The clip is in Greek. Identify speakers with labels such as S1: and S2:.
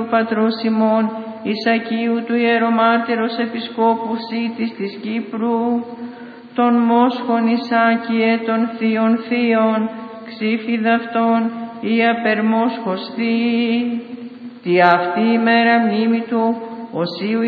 S1: πατρός ημών, Ισακίου του ιερομάρτυρος επισκόπου Σίτης της Κύπρου, των Μόσχων Ισάκιε των θείων θείων, ξύφιδα αυτών η απερμόσχος θείη, τι αυτή η μέρα μνήμη του, Οσίου